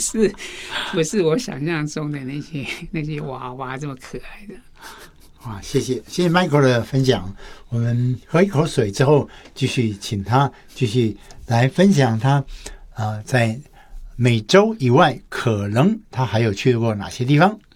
不是我想象中的那些娃娃这么可爱的。 哇，谢谢 Michael 的分享。我们喝一口水之后，继续请他继续来分享他在美洲以外，可能他还有去过哪些地方。